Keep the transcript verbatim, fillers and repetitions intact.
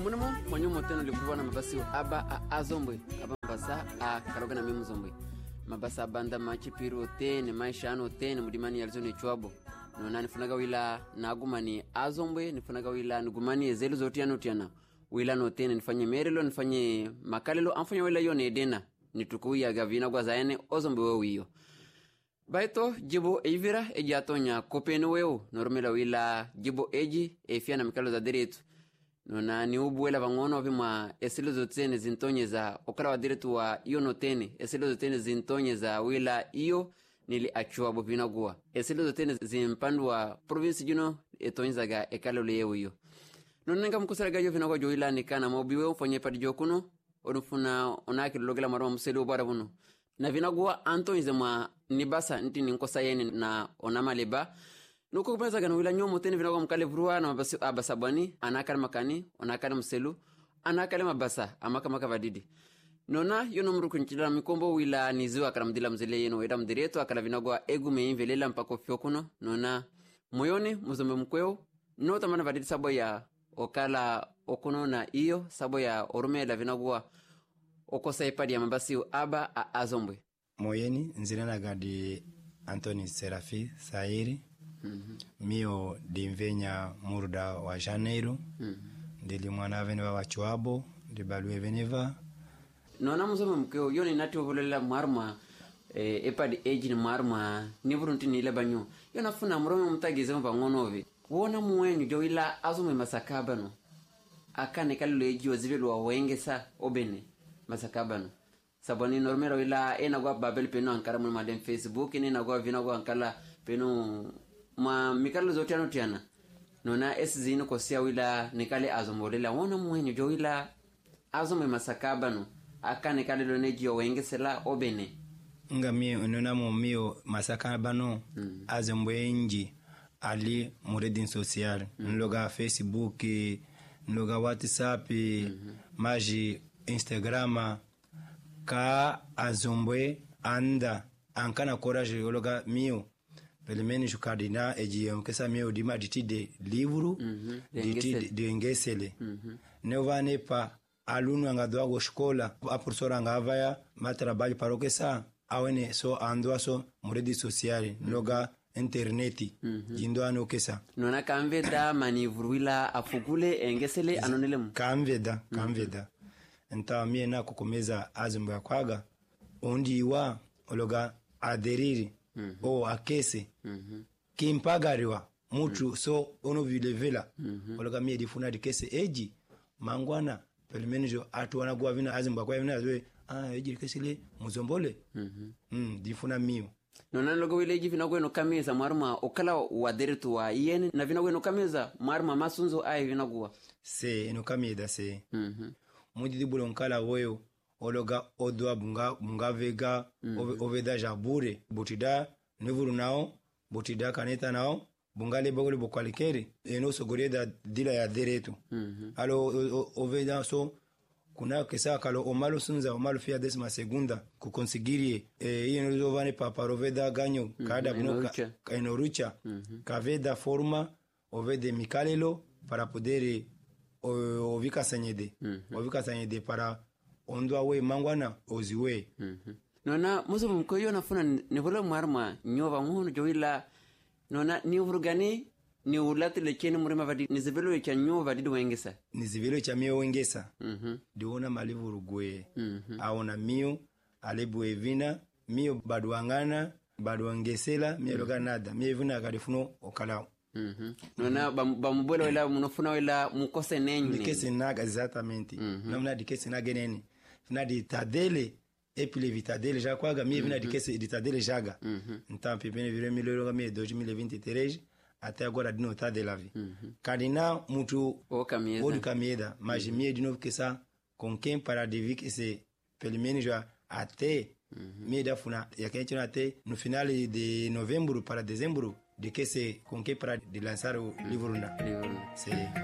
Munamo mwanyo moteno likuwa na mabasi aba a azombwe aba mabasa a karoga na mimu zombwe mabasa banda machi piru tene maisha ano tene mudimani yalizone chwabo nona nifunaga wila nagumani azombwe nifunaga wila nugumani ezelu zoti ano tiana wila no tene nifanye merelo nifanye makalelo amfanya wila yone edena nitukuya gavina kwa zaene ozombwe wewe hiyo baito jibo eivira eji atonya kopeno wewe normela wila jibo eji efia na mikalo za diretu nona ni ubuela bangono bima esilo zotene zintonye za okala wa diretu wa iyo notene esilo zotene zintonye za wila iyo nili achua bopina gua esilo zotene zimpandu wa province juno etonye za ga ekalo leyewu iyo nona nga mkusara gajo vina kwa joila nikana maubiwe ufanye padi jokuno onufuna onaki logela maroma museli ubara buno na vina gua antonye za ma nibasa nti ninkosa yene na onama leba nuko kupeza gana wila nyomo tene vina kwa mkale vrua na mabasi abasabani anakale makani onakale mselu anakale mabasa amaka maka vadidi nona yono mruku nchila mikombo wila niziwa akala mdila mzele yeno weda mdireto akala vina kwa egu meimvelela mpako fiokuno nona moyoni muzombe mkweo nota mana vadidi sabo ya okala okuno na iyo sabo ya orumela vina kwa okosa ipadi ya mabasi aba a azombwe moyeni nzilena gadi Anthony Serafi Sairi. Mm-hmm. Mio dimvenya murda wa Janeiro. Mm-hmm. Ndili mwana veneva wa Chuabo ndibalwe veneva nona muzoma mkeo yoni nati ovolela marma e, epadi age ni marma nivurunti nile banyo yona funa mrome mutagize mbangonovi wona muwenyu jo ila azume masakabano akane kalilo eji wazivelu wa wengesa obene masakabano saboni normero ila ena gwa babel peno ankara mwana madem Facebook ena gwa vina gwa ankala peno ma mikalo zote ano tiana nona esi zino kosia wila nikale azombolela wona muwenyu jo ila azume masakabano akane kalilo neji wa wengesela obene nga mie nona mo mio masakabano mm. azomboenji ali muredin social mm. nloga Facebook nloga WhatsApp mm-hmm. maji Instagram ka azombwe anda ankana courage loga mio pelemeni jukadina eji onkesa mio dima ditide livru mm -hmm. ditide de ngesele mm -hmm. nevane pa alunu angadwa go skola a professora ngavaya matrabalho parokesa awene so andwa so muredi social mm -hmm. loga interneti mm -hmm. jindo anokesa nona kamveda manivruila afugule engesele anonelemu kamveda kamveda mm -hmm. nta mie na kukomeza azumba kwaga ondi wa ologa aderiri mm -hmm. o akese mm -hmm. kimpagariwa mutu mm -hmm. so ono vilevela mm -hmm. ologa mie difuna dikese eji mangwana pelimenijo atuwana gwa vina azumba kwa vina azwe ah eji dikesele muzombole mm -hmm. mm difuna mio nona logo wile eji vina gweno kameza marma okala waderetu wa yene na vina gweno kameza marma masunzo ai vina gwa se eno kameda se mm -hmm. mudidi bulo nkala woyo ologa odwa bunga bunga vega mm -hmm. ove, oveda jabure butida nevuru nao butida kaneta nao bungale bogole bokwalikere eno sogoreda dila ya deretu mm -hmm. alo oveda so kuna kesa kalo omalo sunza omalo fia desima segunda kukonsigirie e ino zovane papa roveda ganyo mm -hmm. kada buno ka enorucha mm -hmm. kaveda forma ovede mikalelo para podere ovika sanyede mm -hmm. ovika sanyede para ondwa we mangwana oziwe mm -hmm. nona muzo mkoyo nafuna nivola marma nyova muhono joila nona ni urugani ni ulati lecheni murima vadi nizivelo cha nyova didi wengesa nizivelo cha mio wengesa mhm mm diona malivu urugwe mm -hmm. aona mio alebu evina mio badwangana badwangesela mio loga nada mio evina kadifuno okala mhm mm nona bamubole wala munofuna wala mukose nenye dikese naga exatamente mm -hmm. namna dikese naga nene fina di tadele epile vitadele já kwaga mie vina mm -hmm. dikese ditadele jaga mm -hmm. ntampe bene vire miloro mie dois mil e vinte e três até agora dino tá de la vie mm -hmm. kadina mutu o kamieda o kamieda mas mm -hmm. mie dino que ça com quem para de vir que se pelo menos já até mm -hmm. mie da funa ya quente até no final de novembro para dezembro de que se com quem para de lançar o livro na livro c'est